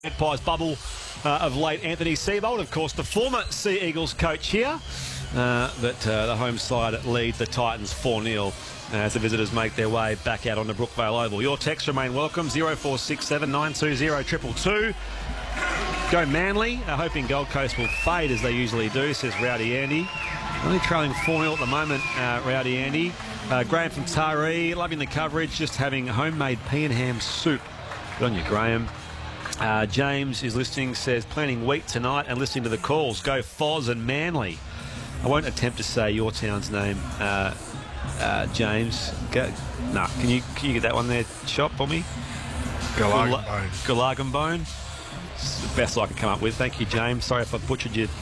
Magpies bubble of late. Anthony Seibold, of course, the former Sea Eagles coach here. But the home side leads the Titans 4-0 as the visitors make their way back out on the Brookvale Oval. Your texts remain welcome, 0467 920 222. Go Manly, hoping Gold Coast will fade as they usually do, says Rowdy Andy. Only trailing 4-0 at the moment, Rowdy Andy. Graham from Taree, loving the coverage, just having homemade pea and ham soup. Good on you, Graham. James is listening, says planning wheat tonight and listening to the calls. Go Foz and Manly. I won't attempt to say your town's name, James. No, can you get that one there, shop for me? Gulaganbone. It's the best I can come up with. Thank you, James. Sorry if I butchered your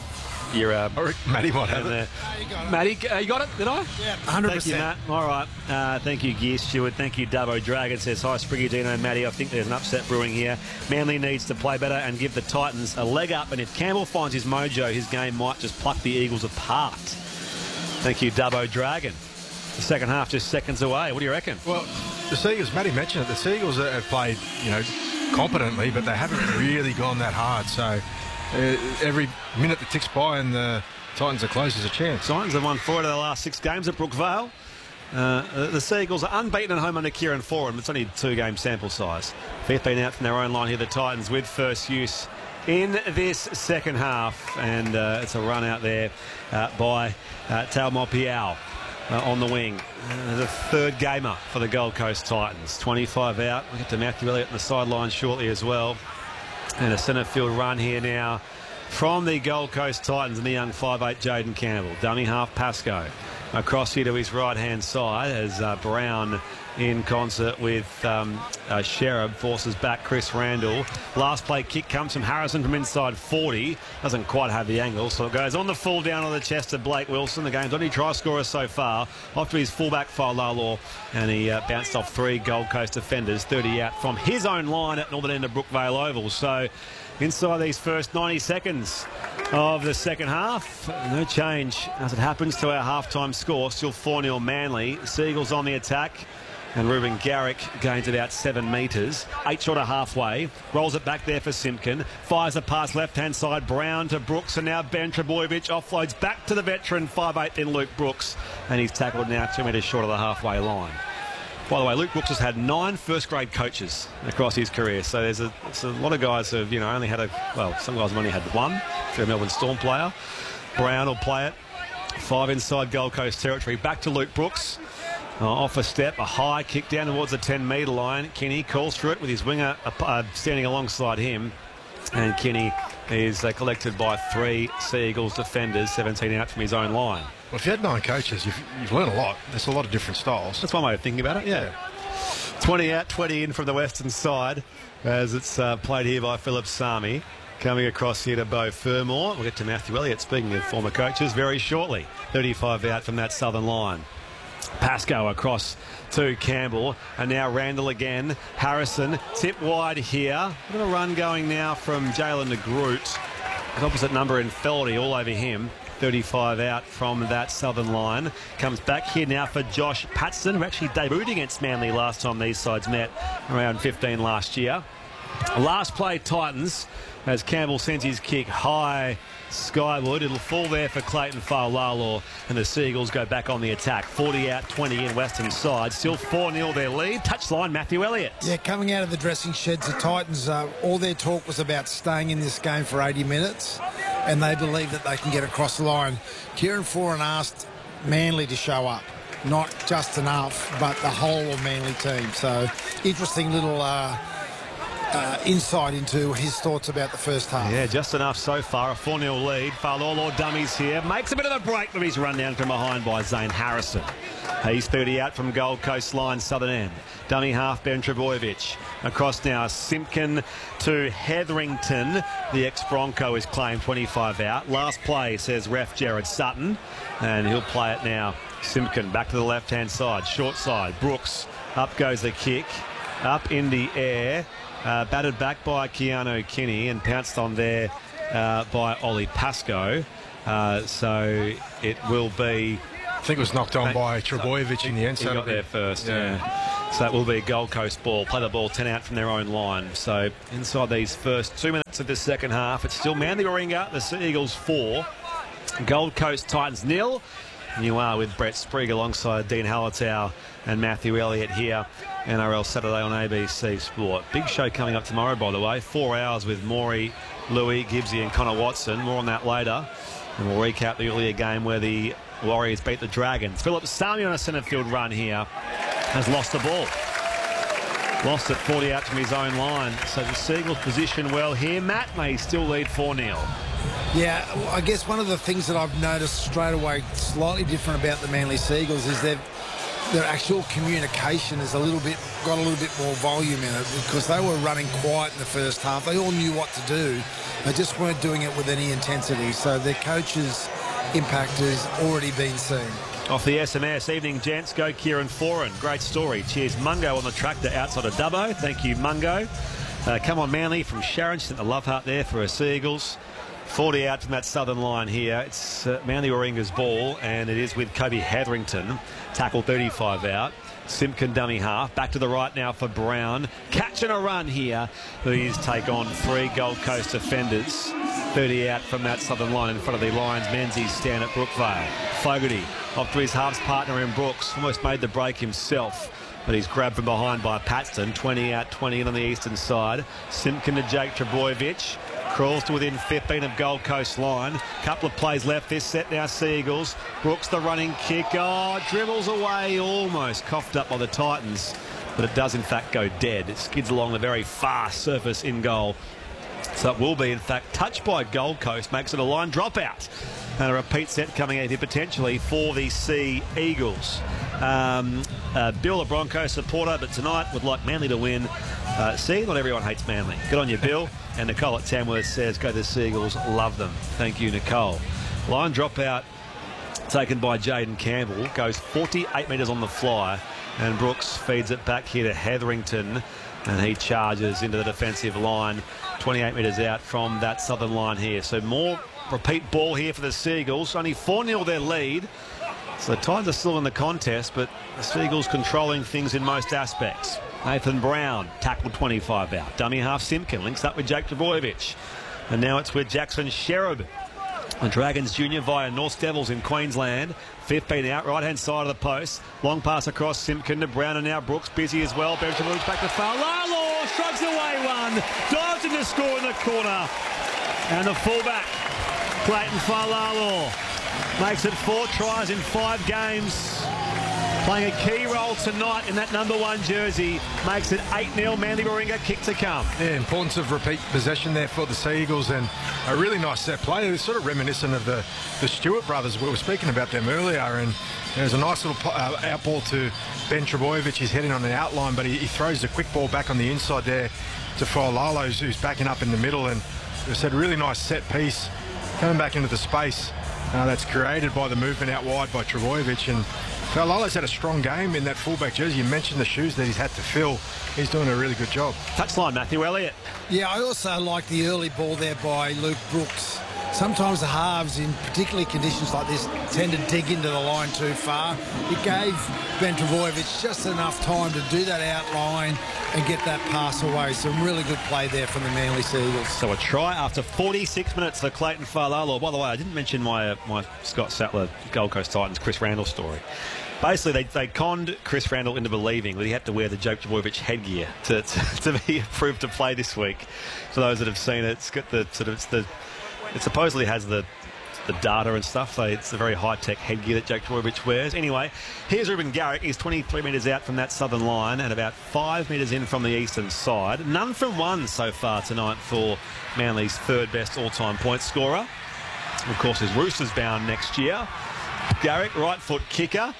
Matty might have it. Matty, you got it? Did I? Yeah, 100%. Thank you, Matt. All right. Thank you, Gear Stewart. Thank you, Dubbo Dragon. Says, hi, Spriggy, Dino, Matty. I think there's an upset brewing here. Manly needs to play better and give the Titans a leg up. And if Campbell finds his mojo, his game might just pluck the Eagles apart. Thank you, Dubbo Dragon. The second half just seconds away. What do you reckon? Well, the Seagulls, Matty mentioned it, the Seagulls have played, competently, but they haven't really gone that hard. So every minute that ticks by and the Titans are close, there's a chance. Titans have won 4 out of the last 6 games at Brookvale. The Seagulls are unbeaten at home under Kieran Foran. It's only a 2-game sample size. They've been out from their own line here, the Titans, with first use in this second half. And it's a run out there by Taumo Piao on the wing. The third gamer for the Gold Coast Titans. 25 out. We'll get to Matthew Elliott on the sideline shortly as well. And a centre field run here now from the Gold Coast Titans and the young 5'8 Jaden Campbell. Dummy half Pascoe across here to his right-hand side as Brown in concert with Sherab forces back Chris Randall. Last play kick comes from Harrison from inside 40. Doesn't quite have the angle, so it goes on the full down on the chest of Blake Wilson. The game's only try scorer so far. Off to his fullback Failalo, and he bounced off 3 Gold Coast defenders. 30 out from his own line at northern end of Brookvale Oval. So inside these first 90 seconds of the second half, no change as it happens to our halftime score. Still 4-0 Manly. Seagulls on the attack. And Ruben Garrick gains about 7 metres. 8 short of halfway. Rolls it back there for Simpkin. Fires a pass left-hand side. Brown to Brooks. And now Ben Trebojevic offloads back to the veteran 5'8 in Luke Brooks. And he's tackled now 2 metres short of the halfway line. By the way, Luke Brooks has had 9 first-grade coaches across his career. So there's a lot of guys who have, only had some guys have only had 1. If you're a Melbourne Storm player. Brown will play it. 5 inside Gold Coast territory. Back to Luke Brooks. Off a step, a high kick down towards the 10-metre line. Kenny calls through it with his winger standing alongside him. And Kenny is collected by 3 Sea Eagles defenders, 17 out from his own line. Well, if you had 9 coaches, you've learned a lot. There's a lot of different styles. That's one way of thinking about it, yeah. 20 out, 20 in from the western side as it's played here by Philip Sami. Coming across here to Beau Fermor. We'll get to Matthew Elliott, speaking of former coaches, very shortly. 35 out from that southern line. Pascoe across to Campbell, and now Randall again. Harrison, tip wide here. Bit of a run going now from Jalen de Groot. An opposite number in Feldy all over him. 35 out from that southern line. Comes back here now for Josh Patson, who actually debuted against Manly last time these sides met, around 15 last year. Last play Titans as Campbell sends his kick high skyward. It'll fall there for Clayton Failalo, and the Seagulls go back on the attack. 40 out, 20 in western side. Still 4-0 their lead. Touchline, Matthew Elliott. Yeah, coming out of the dressing sheds, the Titans, all their talk was about staying in this game for 80 minutes, and they believe that they can get across the line. Kieran Foran asked Manly to show up. Not just enough, but the whole of Manly team. So, interesting little insight into his thoughts about the first half. Yeah, just enough so far. A 4-0 lead. Failalo dummies here. Makes a bit of a break with his run down from behind by Zane Harrison. He's 30 out from Gold Coast line, southern end. Dummy half, Ben Trebojevic. Across now, Simpkin to Hetherington. The ex-Bronco is claimed 25 out. Last play, says ref Jared Sutton. And he'll play it now. Simpkin back to the left-hand side. Short side. Brooks. Up goes the kick. Up in the air. Battered back by Keanu Kenny and pounced on there by Ollie Pascoe. So it will be I think it was knocked on by Trebojevic in the end. He got there first, yeah. So that will be a Gold Coast ball. Play the ball 10 out from their own line. So inside these first 2 minutes of the second half, it's still Manly Warringah, the Seagulls 4, Gold Coast Titans 0. And you are with Brett Sprigg alongside Dean Hallertau and Matthew Elliott here. NRL Saturday on ABC Sport. Big show coming up tomorrow, by the way. 4 hours with Maury, Louis, Gibbsy and Connor Watson. More on that later. And we'll recap the earlier game where the Warriors beat the Dragons. Philip Sami on a centre field run here has lost the ball. Lost it 40 out from his own line. So the Seagulls position well here. Matt may still lead 4-0. Yeah, well, I guess one of the things that I've noticed straight away slightly different about the Manly Seagulls is their actual communication is got a little bit more volume in it, because they were running quiet in the first half. They all knew what to do. They just weren't doing it with any intensity. So their coach's impact has already been seen. Off the SMS, evening gents, go Kieran Foran. Great story. Cheers, Mungo on the tractor outside of Dubbo. Thank you, Mungo. Come on, Manly from Sharon. She sent the love heart there for her Seagulls. 40 out from that southern line here. It's Manly Warringah's ball, and it is with Kobe Hetherington. Tackle 35 out. Simpkin dummy half. Back to the right now for Brown. Catching a run here. These take on 3 Gold Coast defenders. 30 out from that southern line in front of the Lions. Menzies stand at Brookvale. Fogarty off to his halves partner in Brooks. Almost made the break himself, but he's grabbed from behind by Paxton. 20 out, 20 in on the eastern side. Simpkin to Jake Trebojevic. Crawls to within 15 of Gold Coast line. Couple of plays left this set now, Seagulls. Brooks the running kick. Oh, dribbles away, almost coughed up by the Titans, but it does in fact go dead. It skids along the very fast surface in goal. So it will be in fact touched by Gold Coast, makes it a line dropout. And a repeat set coming out here potentially for the Sea Eagles. Bill, a Broncos supporter, but tonight would like Manly to win. See, not everyone hates Manly. Good on you, Bill. And Nicole at Tamworth says, go the Seagulls, love them. Thank you, Nicole. Line dropout taken by Jaden Campbell. Goes 48 metres on the fly. And Brooks feeds it back here to Hetherington. And he charges into the defensive line. 28 metres out from that southern line here. So more repeat ball here for the Seagulls. Only 4-0 their lead. So the Titans are still in the contest, but the Seagulls controlling things in most aspects. Nathan Brown, tackled 25 out. Dummy half Simpkin links up with Jake Trebojevic. And now it's with Jackson Sherrod. The Dragons Junior via North Devils in Queensland. 15 out, right-hand side of the post. Long pass across Simpkin to Brown, and now Brooks busy as well. Benjamin moves back to Failalo, strikes away one. Dives in to score in the corner. And the fullback, Clayton Failalo, makes it 4 tries in 5 games. Playing a key role tonight in that number 1 jersey. Makes it 8-0. Manly Warringah kick to come. Yeah, importance of repeat possession there for the Seagulls, and a really nice set play. It was sort of reminiscent of the Stewart brothers. We were speaking about them earlier, and there's a nice little out ball to Ben Trebojevic. He's heading on the outline, but he throws the quick ball back on the inside there to Failalo, who's backing up in the middle. And it said really nice set piece coming back into the space that's created by the movement out wide by Trebojevic. And Failalo's had a strong game in that fullback jersey. You mentioned the shoes that he's had to fill. He's doing a really good job. Touchline, Matthew Elliott. Yeah, I also like the early ball there by Luke Brooks. Sometimes the halves, in particularly conditions like this, tend to dig into the line too far. It gave Ben Trebojevic just enough time to do that outline and get that pass away. Some really good play there from the Manly Seagulls. So a try after 46 minutes for Clayton Failalo. By the way, I didn't mention my Scott Sattler Gold Coast Titans Chris Randall story. Basically, they conned Chris Randall into believing that he had to wear the Jake Trebojevic headgear to be approved to play this week. For those that have seen it, it's got the it supposedly has the data and stuff, so it's a very high-tech headgear that Jake Trebojevic wears. Anyway, here's Ruben Garrick. He's 23 metres out from that southern line and about 5 metres in from the eastern side. None from one so far tonight for Manly's 3rd best all-time point scorer. Of course, his Roosters bound next year. Garrick, right foot kicker.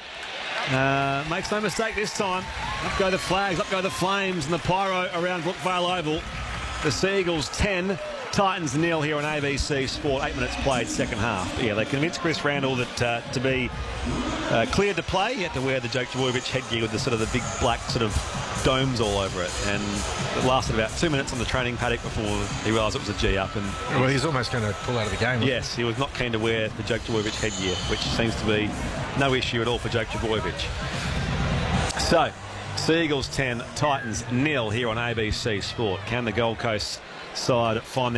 Makes no mistake this time. Up go the flags, up go the flames, and the pyro around Brookvale Oval. The Seagulls 10, Titans 0 here on ABC Sport. 8 minutes played, second half. But yeah, they convinced Chris Randall that to be cleared to play, he had to wear the Jake Trebojevic headgear with the sort of the big black sort of domes all over it. And it lasted about 2 minutes on the training paddock before he realised it was a G-up. And well, he's almost going to pull out of the game. Yes, he was not keen to wear the Jake Trebojevic headgear, which seems to be no issue at all for Jake Trbojevic. So, Seagulls 10, Titans 0 here on ABC Sport. Can the Gold Coast side find their